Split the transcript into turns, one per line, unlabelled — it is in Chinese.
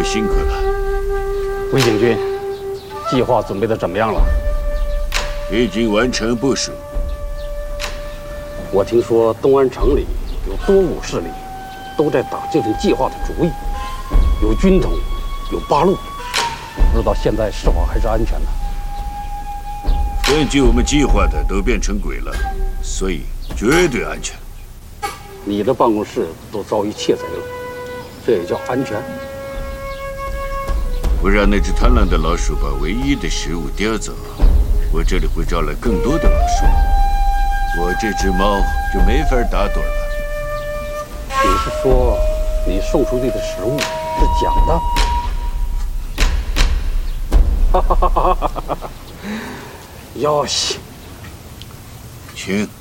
又辛苦了。
魏将军，计划准备的怎么样了？
已经完成部署。
我听说东安城里有多股势力，都在打这份计划的主意，有军统，有八路，不知道现在是否还是安全的。
根据我们计划的都变成鬼了，所以绝对安全。
你的办公室都遭遇窃贼了，这也叫安全？
不让那只贪婪的老鼠把唯一的食物叼走，我这里会招来更多的老鼠，我这只猫就没法打盹了。
你是说你送出去的食物是假的？哈哈哈哈哈！哟西，
请。